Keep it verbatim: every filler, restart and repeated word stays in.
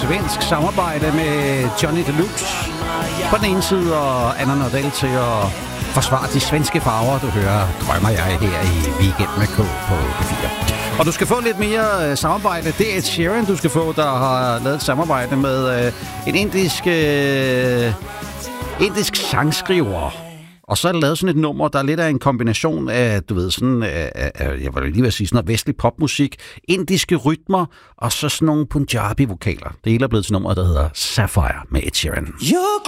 svensk samarbejde med Johnny Deluxe på den ene side, og Anna Nordell til at forsvare de svenske farver. Du hører Drømmer jeg her i Weekend med K på P fire. Og du skal få lidt mere øh, samarbejde. Det er Ed Sheeran, du skal få, der har lavet et samarbejde med øh, en indisk, øh, indisk sangskriver. Og så er der lavet sådan et nummer, der er lidt af en kombination af, du ved, sådan, af, af, jeg vil lige vil sige, sådan noget vestlig popmusik, indiske rytmer, og så sådan nogle Punjabi-vokaler. Det hele er blevet til nummeret, der hedder Sapphire med Ed Sheeran.